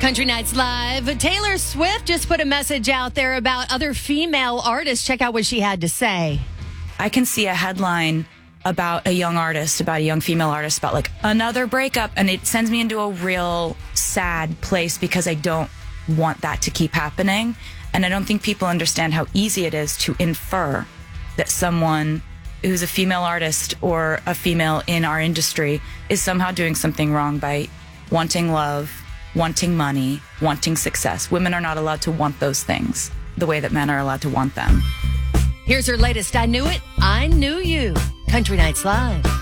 Country Nights Live. Taylor Swift just put a message out there about other female artists. Check out what she had to say. I can see a headline about a young artist, about a young female artist, about like another breakup, and it sends me into a real sad place because I don't want that to keep happening. And I don't think people understand how easy it is to infer that someone who's a female artist or a female in our industry is somehow doing something wrong by wanting love, wanting money, wanting success. Women are not allowed to want those things the way that men are allowed to want them. Here's her latest I Knew It, I Knew You. Country Nights Live.